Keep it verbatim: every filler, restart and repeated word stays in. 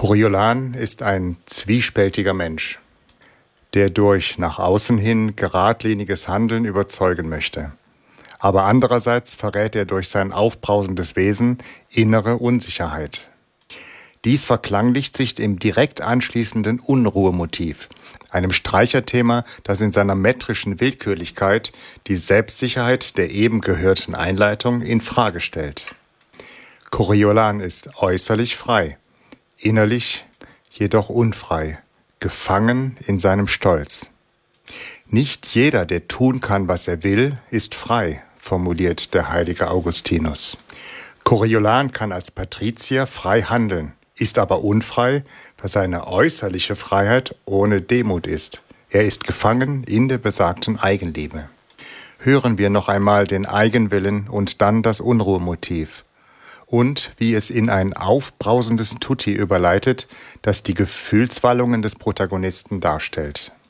Coriolan ist ein zwiespältiger Mensch, der durch nach außen hin geradliniges Handeln überzeugen möchte. Aber andererseits verrät er durch sein aufbrausendes Wesen innere Unsicherheit. Dies verklanglicht sich im direkt anschließenden Unruhemotiv, einem Streicherthema, das in seiner metrischen Willkürlichkeit die Selbstsicherheit der eben gehörten Einleitung in Frage stellt. Coriolan ist äußerlich frei, innerlich jedoch unfrei, gefangen in seinem Stolz. Nicht jeder, der tun kann, was er will, ist frei, formuliert der heilige Augustinus. Coriolan kann als Patrizier frei handeln, ist aber unfrei, weil seine äußerliche Freiheit ohne Demut ist. Er ist gefangen in der besagten Eigenliebe. Hören wir noch einmal den Eigenwillen und dann das Unruhemotiv. Und wie es in ein aufbrausendes Tutti überleitet, das die Gefühlswallungen des Protagonisten darstellt.